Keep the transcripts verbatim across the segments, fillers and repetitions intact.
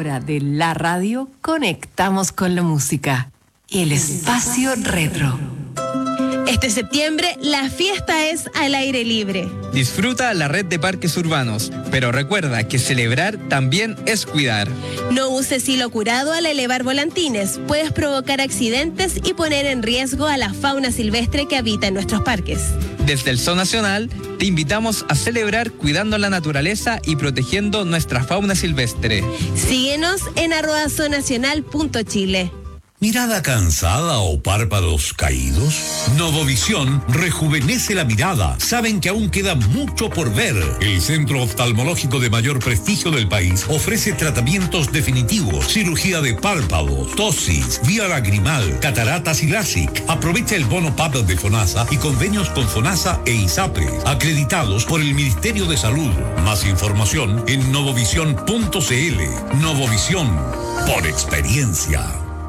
hora de la radio, conectamos con la música. El espacio retro. Este septiembre, la fiesta es al aire libre. Disfruta la red de parques urbanos, pero recuerda que celebrar también es cuidar. No uses hilo curado al elevar volantines. Puedes provocar accidentes y poner en riesgo a la fauna silvestre que habita en nuestros parques. Desde el Zoo Nacional, te invitamos a celebrar cuidando la naturaleza y protegiendo nuestra fauna silvestre. Síguenos en arroba zoonacional punto chile. ¿Mirada cansada o párpados caídos? Novovisión rejuvenece la mirada. Saben que aún queda mucho por ver. El centro oftalmológico de mayor prestigio del país ofrece tratamientos definitivos, cirugía de párpados, tosis, vía lagrimal, cataratas y LASIK. Aprovecha el bono P A P de FONASA y convenios con FONASA e ISAPRE, acreditados por el Ministerio de Salud. Más información en novovisión punto cl. Novovisión, por experiencia.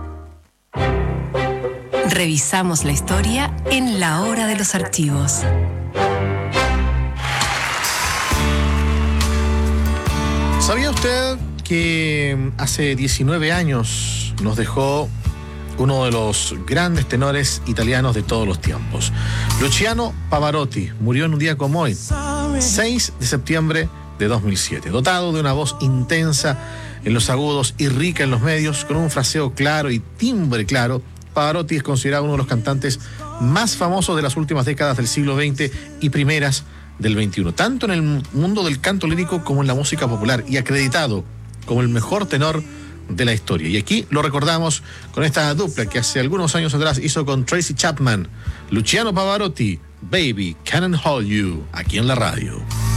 Revisamos la historia en la hora de los archivos. ¿Sabía usted que hace diecinueve años nos dejó uno de los grandes tenores italianos de todos los tiempos? Luciano Pavarotti murió en un día como hoy, seis de septiembre de dos mil siete. Dotado de una voz intensa en los agudos y rica en los medios, con un fraseo claro y timbre claro, Pavarotti es considerado uno de los cantantes más famosos de las últimas décadas del siglo veinte y primeras del veintiuno, tanto en el mundo del canto lírico como en la música popular, y acreditado como el mejor tenor de la historia. Y aquí lo recordamos con esta dupla que hace algunos años atrás hizo con Tracy Chapman, Luciano Pavarotti, Baby, Can't Hold You, aquí en la radio.